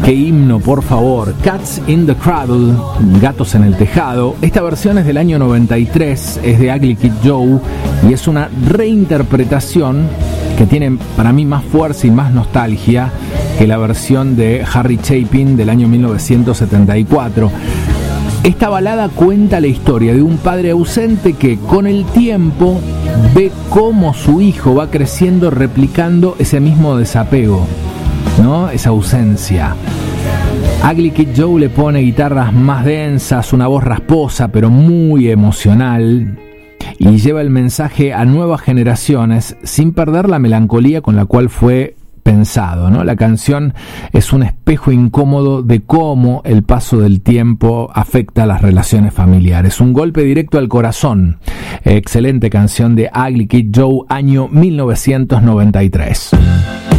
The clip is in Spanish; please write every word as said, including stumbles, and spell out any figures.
Qué himno, por favor. Cats in the Cradle, Gatos en el Tejado. Esta versión es del año noventa y tres, es de Ugly Kid Joe y es una reinterpretación que tiene para mí más fuerza y más nostalgia que la versión de Harry Chapin del año mil novecientos setenta y cuatro. Esta balada cuenta la historia de un padre ausente que con el tiempo ve cómo su hijo va creciendo replicando ese mismo desapego, ¿no? Esa ausencia. Ugly Kid Joe le pone guitarras más densas, una voz rasposa pero muy emocional, y lleva el mensaje a nuevas generaciones sin perder la melancolía con la cual fue pensado, ¿no? La canción es un espejo incómodo de cómo el paso del tiempo afecta a las relaciones familiares. Un golpe directo al corazón. Excelente canción de Ugly Kid Joe, año mil novecientos noventa y tres.